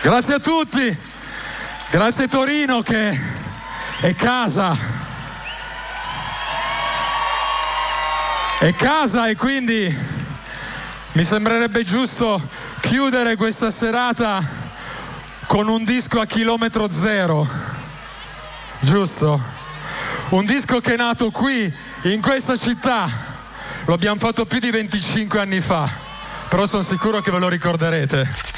Grazie a tutti, grazie Torino che è casa. È casa e quindi mi sembrerebbe giusto chiudere questa serata con un disco a chilometro zero, giusto? Un disco che è nato qui, in questa città. Lo abbiamo fatto più di 25 anni fa, però sono sicuro che ve lo ricorderete.